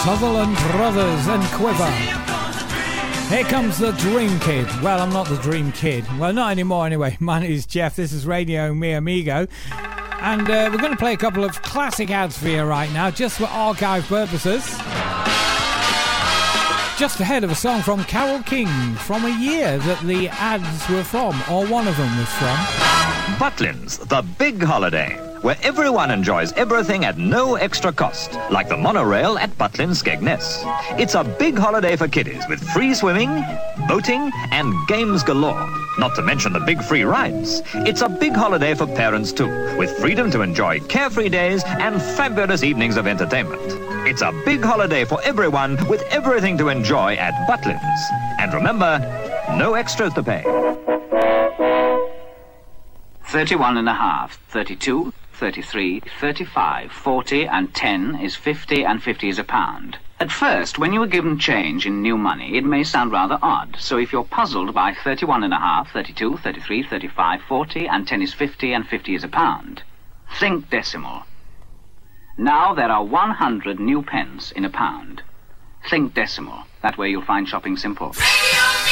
Sutherland Brothers and Quiver. Here comes the Dream Kid. Well, I'm not the Dream Kid. Well, not anymore anyway. My name is Jeff. This is Radio Mi Amigo. And we're going to play a couple of classic ads for you right now, just for archive purposes. Just ahead of a song from Carole King from a year that the ads were from, or one of them was from. Butlins, the big holiday, where everyone enjoys everything at no extra cost, like the monorail at Butlins Skegness. It's a big holiday for kiddies with free swimming, boating, and games galore, not to mention the big free rides. It's a big holiday for parents too, with freedom to enjoy carefree days and fabulous evenings of entertainment. It's a big holiday for everyone with everything to enjoy at Butlins. And remember, no extras to pay. 31 and a half, 32, 33, 35, 40 and 10 is 50 and 50 is a pound. At first, when you are given change in new money, it may sound rather odd. So if you're puzzled by 31 and a half, 32, 33, 35, 40 and 10 is 50 and 50 is a pound, think decimal. Now there are 100 new pence in a pound. Think decimal. That way you'll find shopping simple.